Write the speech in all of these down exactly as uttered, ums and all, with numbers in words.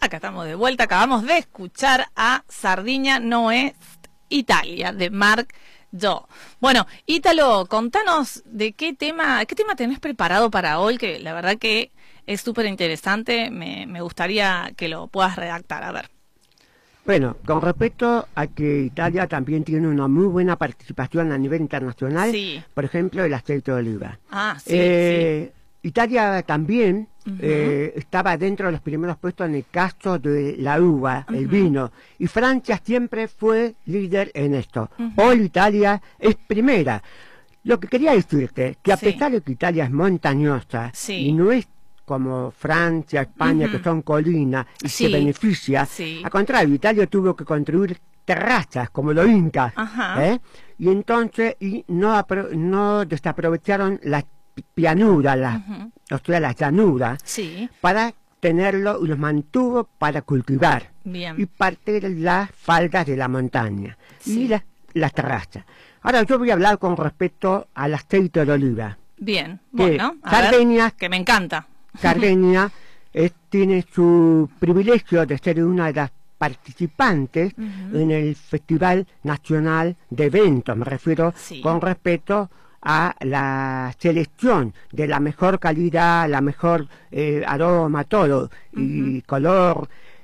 acá estamos de vuelta. Acabamos de escuchar a Sardinia no es Italia, de Marc Joe. Bueno, Ítalo, contanos de qué tema, qué tema tenés preparado para hoy, que la verdad que es súper interesante. Me, me gustaría que lo puedas redactar, a ver. Bueno, con respecto a que Italia también tiene una muy buena participación a nivel internacional, sí. Por ejemplo, el aceite de oliva. Ah, sí, eh, sí. Italia también uh-huh. eh, estaba dentro de los primeros puestos en el caso de la uva, uh-huh. el vino, y Francia siempre fue líder en esto. Uh-huh. Hoy Italia es primera. Lo que quería decirte, que a sí. pesar de que Italia es montañosa sí. y no es como Francia, España, uh-huh. que son colinas y sí. se beneficia, sí. al contrario, Italia tuvo que construir terrazas como los incas, uh-huh. ¿eh? y entonces y no, no desaprovecharon la pianura, la, uh-huh. o sea, la llanura, sí. para tenerlo y los mantuvo para cultivar. Bien. Y partir las faldas de la montaña sí. y las, las terrazas. Ahora yo voy a hablar con respecto al aceite de oliva. Bien, bueno, a Sardinia, ver, que me encanta. Sardinia es, tiene su privilegio de ser una de las participantes uh-huh. en el Festival Nacional de Eventos, me refiero sí. con respecto a la selección de la mejor calidad, la mejor eh, aroma, todo, uh-huh. y color,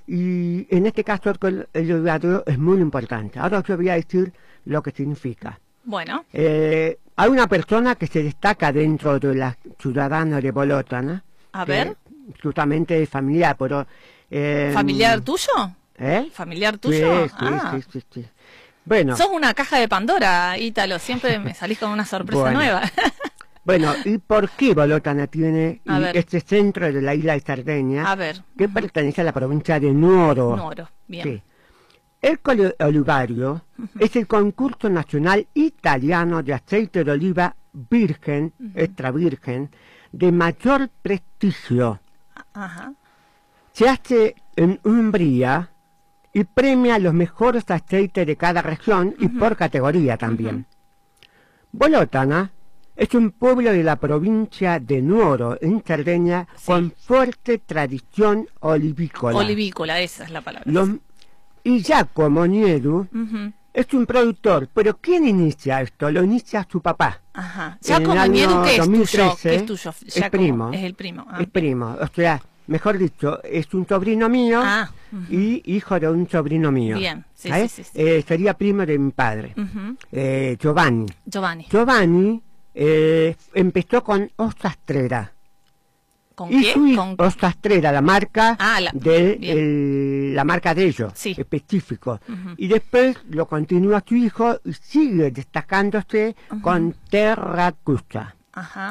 y en este caso el, el olivario es muy importante. Ahora yo voy a decir lo que significa. Bueno. Eh, hay una persona que se destaca dentro de la ciudadana de Bolotana. A ver. Justamente familiar, pero... Eh, ¿Familiar tuyo? ¿Eh? ¿Familiar tuyo? Sí, sí, ah. sí, sí, sí. Bueno. Sos una caja de Pandora, Ítalo. Siempre me salís con una sorpresa bueno. nueva. Bueno, ¿y por qué Bolotana tiene a y ver. este centro de la isla de Sardeña? A ver. Que uh-huh. pertenece a la provincia de Nuoro. Nuoro, bien. Sí. El olivario uh-huh. es el concurso nacional italiano de aceite de oliva virgen, uh-huh. extra virgen, de mayor prestigio. Ajá. Se hace en Umbría y premia los mejores aceites de cada región uh-huh. y por categoría también. Uh-huh. Bolotana es un pueblo de la provincia de Nuoro, en Cerdeña, sí. con fuerte tradición olivícola. Olivícola, esa es la palabra. Los, y Giacomo Niedu uh-huh. es un productor, pero ¿quién inicia esto? Lo inicia su papá. Ajá. Giacomo Niedu, ¿qué es tuyo? ¿Qué es tuyo? Es primo. Es el primo. Ah, es primo, o sea, mejor dicho, es un sobrino mío ah, uh-huh. y hijo de un sobrino mío. Bien, sí, ¿Eh? sí, sí, sí. Eh, sería primo de mi padre, uh-huh. eh, Giovanni. Giovanni. Giovanni eh, empezó con Osastrera. ¿Con y qué? Su hijo, ¿Con... Osastrera, la marca ah, la... de el, la marca de ellos, sí. específico. Uh-huh. Y después lo continúa su hijo y sigue destacándose uh-huh. con Terracusa. Ajá.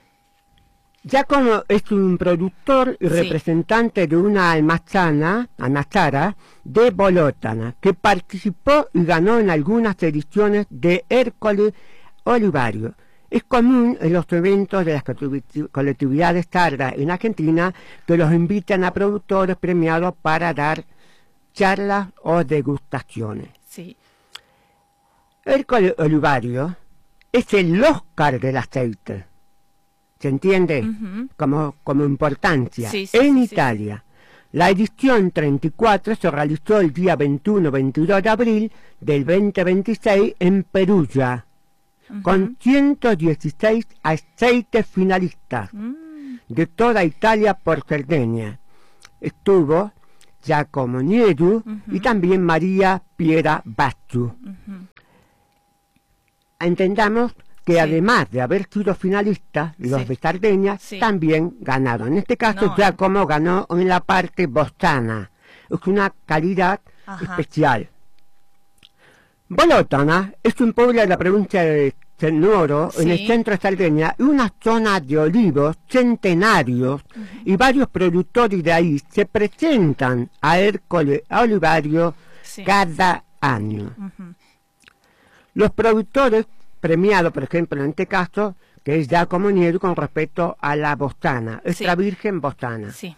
Giacomo es un productor y sí. representante de una almazana, almazara de Bolotana, que participó y ganó en algunas ediciones de Hércules Olivario. Es común en los eventos de las colectividades sardas en Argentina que los invitan a productores premiados para dar charlas o degustaciones. Sí. Hércules Olivario es el Oscar del aceite. ¿Se entiende? Uh-huh. Como, como importancia. Sí, sí, en sí, Italia. Sí. La edición treinta y cuatro se realizó el día veintiuno a veintidós de abril del veinte veintiséis en Perugia, uh-huh. con ciento dieciséis aceites finalistas uh-huh. de toda Italia por Cerdeña. Estuvo Giacomo Niedu uh-huh. y también María Piera Bazzu. Uh-huh. Entendamos que sí. además de haber sido finalistas, los sí. de Sardeña sí. también ganaron. En este caso, no, Giacomo no. ganó en la parte bostana. Es una calidad Ajá. especial. Bolotana es un pueblo de la provincia de Nuoro, sí. en el centro de Sardeña, y una zona de olivos centenarios, uh-huh. y varios productores de ahí se presentan a Hércules Olivario sí. cada año. Uh-huh. Los productores premiado, por ejemplo, en este caso, que es Giacomo Niedu con respecto a la bostana, extra sí. virgen bostana. Sí.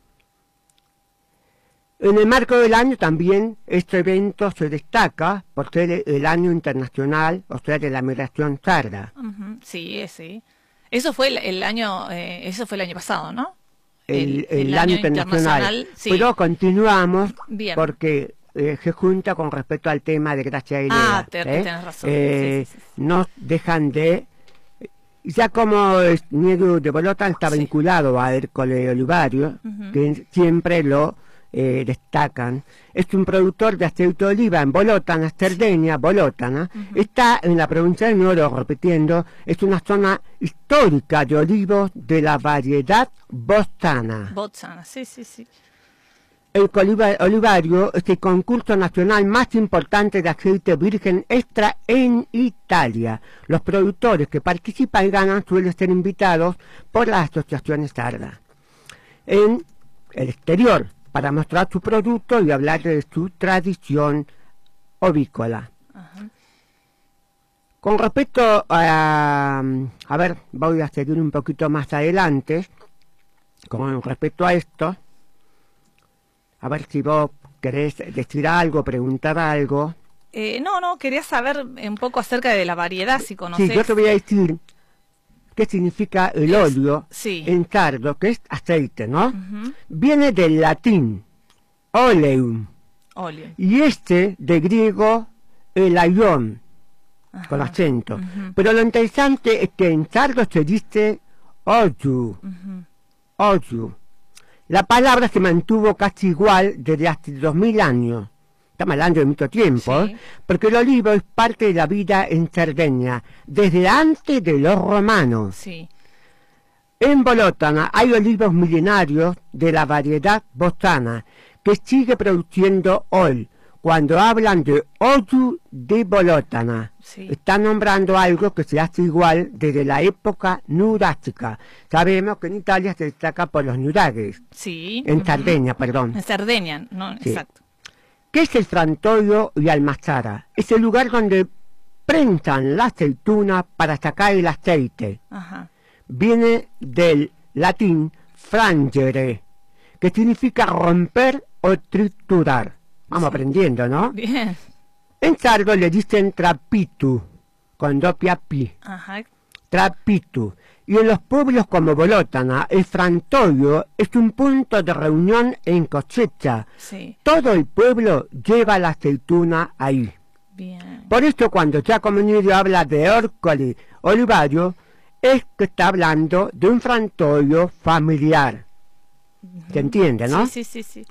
En el marco del año también este evento se destaca por ser el año internacional, o sea, de la migración sarda. Uh-huh. Sí, sí. Eso fue el, el año, eh, eso fue el año pasado, ¿no? el, el, el año, año internacional, internacional sí. Pero continuamos Bien. porque eh, se junta con respecto al tema de Gracia y Lea. Ah, te, ¿eh? tenés razón. Eh, sí, sí, sí. No dejan de... Ya como Niedu de Bolotana está sí. vinculado a Hércole Olivario, uh-huh. que siempre lo eh, destacan, es un productor de aceite de oliva en Bolotana, Cerdeña, Bolotana, uh-huh. está en la provincia de Nuoro, repitiendo, es una zona histórica de olivos de la variedad Bozzana. Bozzana, sí, sí, sí. El Olivario es el concurso nacional más importante de aceite virgen extra en Italia. Los productores que participan y ganan suelen ser invitados por las asociaciones sardas en el exterior para mostrar su producto y hablar de su tradición ovícola. Uh-huh. Con respecto a... A ver, voy a seguir un poquito más adelante. Con respecto a esto... A ver si vos querés decir algo, preguntar algo. Eh, no, no, quería saber un poco acerca de la variedad, si conocés. Sí, yo te voy a decir qué significa el es, óleo sí. en sardo, que es aceite, ¿no? Uh-huh. Viene del latín, oleum. Oleo. Y este, de griego, elaion, uh-huh. con acento. Uh-huh. Pero lo interesante es que en sardo se dice oyu, uh-huh. oyu. La palabra se mantuvo casi igual desde hace dos mil años. Estamos hablando de mucho tiempo, sí. ¿eh? Porque el olivo es parte de la vida en Cerdeña, desde antes de los romanos. Sí. En Bolotana hay olivos milenarios de la variedad Bozzana, que sigue produciendo hoy. Cuando hablan de Oyu de Bolotana, sí. están nombrando algo que se hace igual desde la época nurásica. Sabemos que en Italia se destaca por los nuragues. Sí. En Cerdeña, uh-huh. perdón. En Cerdeña, no, sí. exacto. ¿Qué es el frantoio y almazara? Es el lugar donde prensan la aceituna para sacar el aceite. Ajá. Viene del latín frangere, que significa romper o triturar. Vamos sí. aprendiendo, ¿no? Bien. En sardo le dicen trapitu, con doppia pi. Ajá. Trapitu. Y en los pueblos como Bolotana, el frantoio es un punto de reunión en cosecha. Sí. Todo el pueblo lleva la aceituna ahí. Bien. Por eso cuando Giacomo Nirio habla de Hércole Olivario, es que está hablando de un frantoio familiar. Uh-huh. ¿Se entiende, no? Sí, sí, sí, sí.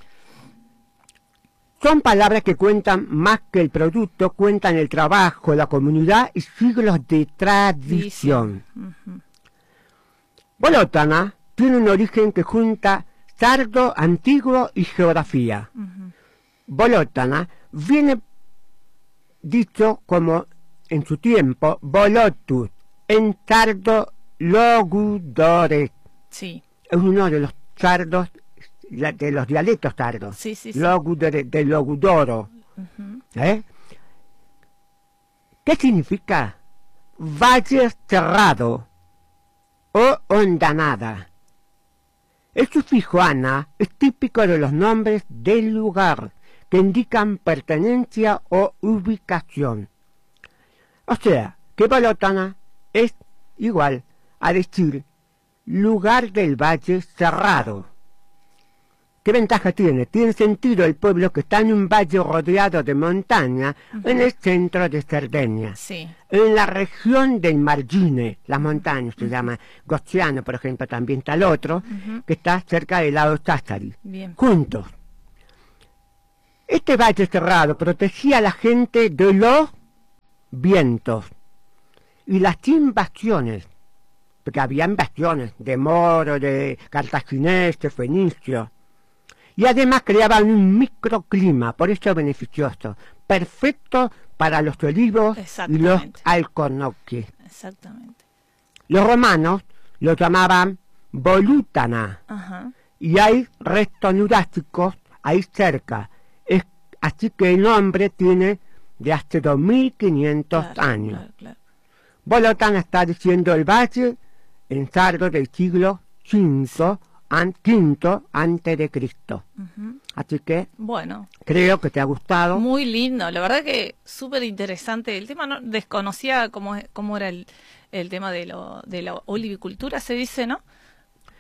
Son palabras que cuentan más que el producto, cuentan el trabajo, la comunidad y siglos de tradición. Uh-huh. Bolotana tiene un origen que junta sardo antiguo y geografía. Uh-huh. Bolotana viene dicho como en su tiempo Bolotus, en sardo logudore. Sí. Es uno de los sardos, de los dialectos sardos. Sí, sí, sí. Logudore, de Logudoro. Uh-huh. ¿Eh? ¿Qué significa? Valle cerrado o hondanada. El sufijo ana es típico de los nombres del lugar que indican pertenencia o ubicación. O sea, que Bolotana es igual a decir lugar del valle cerrado. ¿Qué ventaja tiene? Tiene sentido el pueblo que está en un valle rodeado de montaña, uh-huh. en el centro de Cerdeña. Sí. En la región del Margine, las montañas se uh-huh. llama Gozziano, por ejemplo, también está el otro, uh-huh. que está cerca del lago Sassari. Bien. Juntos. Este valle cerrado protegía a la gente de los vientos y las invasiones, porque había invasiones de moros, de cartagineses, fenicios. Y además creaban un microclima, por eso beneficioso, perfecto para los olivos y los alcornoques. Exactamente. Los romanos lo llamaban Bolutana, ajá. y hay restos nurásicos ahí cerca. Es, así que el nombre tiene de hace dos mil quinientos claro, años. Claro, claro. Bolotana está diciendo el valle en sardo del siglo quinto, an, quinto antes de Cristo. Uh-huh. Así que bueno, creo que te ha gustado. Muy lindo, la verdad que súper interesante. El tema no desconocía cómo, cómo era el, el tema de, lo, de la olivicultura, se dice, ¿no?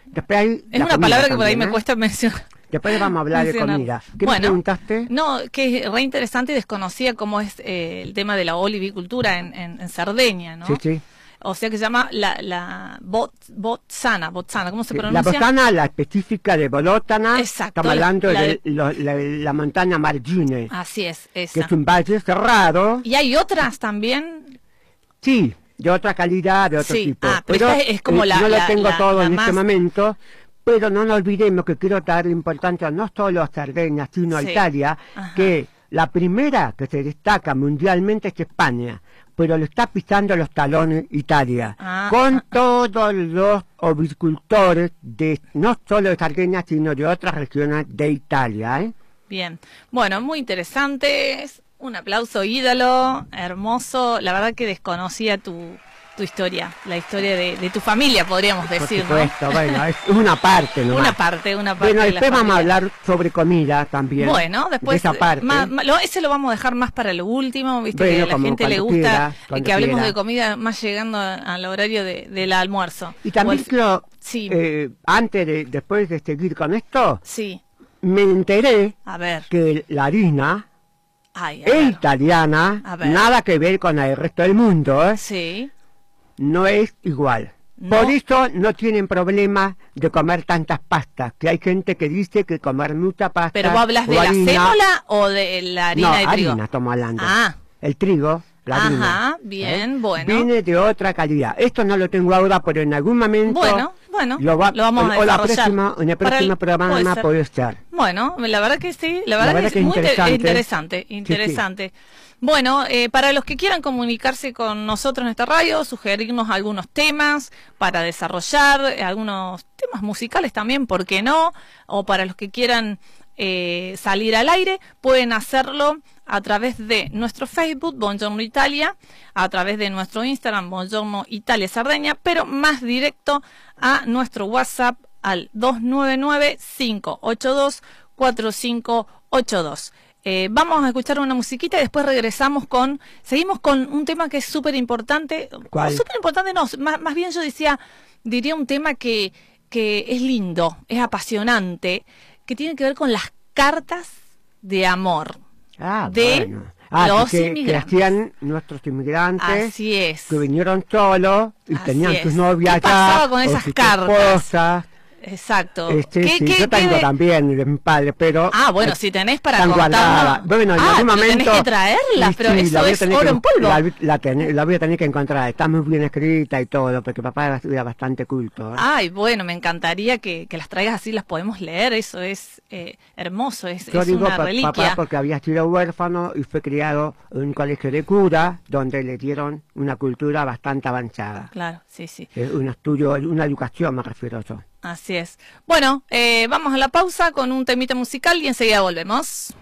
Después hay Es la una comida palabra que por ahí también, me ¿eh? cuesta mencionar. Después vamos a hablar de mencionar. comida. ¿Qué Bueno, me preguntaste? No, que es re interesante y desconocía cómo es eh, el tema de la olivicultura en, en, en Cerdeña, ¿no? Sí, sí. O sea que se llama la, la bot, botzana, botzana, ¿cómo se La pronuncia? botana, la específica de Bolotana, Exacto, estamos hablando la de, de- lo- la, la montaña Margine, Así es, que esa. es un valle cerrado, Y hay otras también. sí, de otra calidad, de otro Sí, tipo. ah, pero esta es como la- no lo la- tengo la- todo la en más- este momento, pero no nos olvidemos que quiero darle importancia no solo a Cerdeña, sino a Sí. Italia, Ajá. que la primera que se destaca mundialmente es España, pero le está pisando los talones Italia, Ah, con ah, todos los ovicultores de no solo de Cerdeña, sino de otras regiones de Italia, ¿eh? Bien. Bueno, muy interesante. Un aplauso, ídolo, hermoso. La verdad que desconocía tu, tu historia, la historia de, de tu familia, podríamos Por decir, supuesto, bueno, es una parte ¿no? nomás. Una parte, una parte. Bueno, de la después vamos a familia. hablar sobre comida también. Bueno, después, de esa parte. ma- ma- lo- ese lo vamos a dejar más para lo último, viste Bueno, que a la como gente le cuando gusta quiera, eh, cuando que hablemos quiera. de comida más llegando a- al horario de, del almuerzo. Y también O al- quiero, Sí. eh, antes de, después de seguir con esto, Sí, me enteré a ver. que la harina Ay, a es ver. italiana, A ver. nada que ver con el resto del mundo, ¿eh? Sí. No es igual. No. Por eso no tienen problema de comer tantas pastas, que hay gente que dice que comer mucha pasta ¿Pero vos hablas o de la harina- sémola o de la harina no, de trigo? harina estamos hablando. Ah. El trigo, la Ajá, harina. bien, ¿eh? bueno. Viene de otra calidad. Esto no lo tengo ahora, pero en algún momento... Bueno, bueno, lo, va- lo vamos a o la desarrollar. próxima, en el Para próximo el- programa puede ser. puede estar. Bueno, la verdad que sí, la verdad, que, es muy inter- interesante. interesante, interesante. Bueno, eh, para los que quieran comunicarse con nosotros en esta radio, sugerirnos algunos temas para desarrollar, eh, algunos temas musicales también, ¿por qué no? O para los que quieran eh, salir al aire, pueden hacerlo a través de nuestro Facebook, Buongiorno Italia, a través de nuestro Instagram, Buongiorno Italia Sardeña, pero más directo a nuestro WhatsApp al dos nueve nueve, cinco ocho dos, cuatro cinco ocho dos. Eh, vamos a escuchar una musiquita y después regresamos con, seguimos con un tema que es súper importante. ¿Cuál? Súper importante no, más, más bien yo decía, diría un tema que, que es lindo, es apasionante, que tiene que ver con las cartas de amor Ah, de bueno. Ah, los que, que inmigrantes. hacían nuestros inmigrantes Así es. que vinieron solos y Así tenían es. sus novias ¿Qué allá, pasaba con o esas sus cartas? esposas. Exacto. Este, ¿Qué- sí, qué- yo qué tengo de- también de mi padre, pero... Ah, bueno, eh, si tenés para están contarnos. guardadas. Bueno, en Ah, algún pero momento... tenés que traerlas, Sí, pero sí, eso la voy a es tener oro que- en polvo. La, la ten- la voy a tener que encontrar, está muy bien escrita y todo, porque papá era, era bastante culto. ¿eh? Ay, bueno, me encantaría que, que las traigas así, las podemos leer, eso es eh, hermoso, es, Yo es digo una pa- reliquia. papá porque había sido huérfano y fue criado en un colegio de cura donde le dieron una cultura bastante avanzada. Claro, sí, sí, Eh, Un estudio, una educación me refiero yo. así es. Bueno, eh, vamos a la pausa con un temita musical y enseguida volvemos.